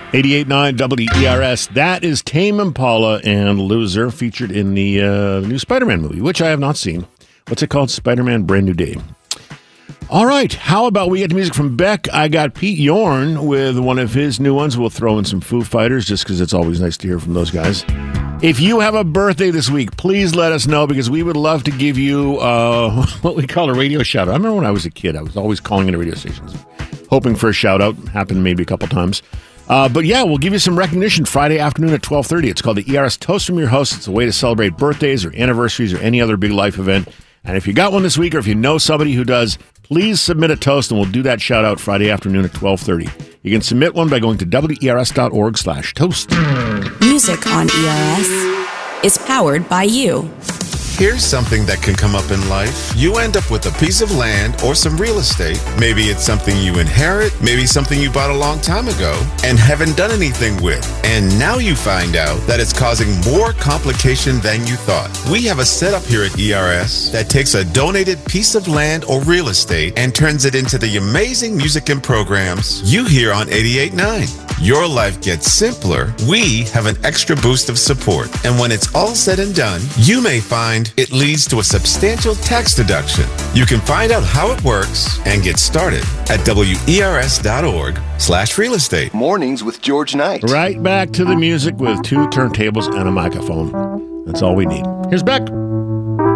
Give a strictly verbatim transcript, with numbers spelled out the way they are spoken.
eighty-eight point nine W E R S. That is Tame Impala and Loser, featured in the uh, new Spider-Man movie, which I have not seen. What's it called? Spider-Man Brand New Day. All right. How about we get to music from Beck? I got Pete Yorn with one of his new ones. We'll throw in some Foo Fighters just because it's always nice to hear from those guys. If you have a birthday this week, please let us know because we would love to give you uh, what we call a radio shout-out. I remember when I was a kid, I was always calling into radio stations, hoping for a shout-out. Happened maybe a couple times. Uh, but yeah, we'll give you some recognition Friday afternoon at twelve thirty. It's called the E R S Toast from Your Host. It's a way to celebrate birthdays or anniversaries or any other big life event. And if you got one this week or if you know somebody who does, please submit a toast and we'll do that shout out Friday afternoon at twelve thirty. You can submit one by going to W E R S dot org slash toast. Music on E R S is powered by you. Here's something that can come up in life. You end up with a piece of land or some real estate. Maybe it's something you inherit, maybe something you bought a long time ago and haven't done anything with. And now you find out that it's causing more complication than you thought. We have a setup here at E R S that takes a donated piece of land or real estate and turns it into the amazing music and programs you hear on eighty-eight point nine. Your life gets simpler. We have an extra boost of support. And when it's all said and done, you may find it leads to a substantial tax deduction. You can find out how it works and get started at W E R S dot org slash real estate. Mornings with George Knight. Right back to the music with two turntables and a microphone. That's all we need. Here's Beck.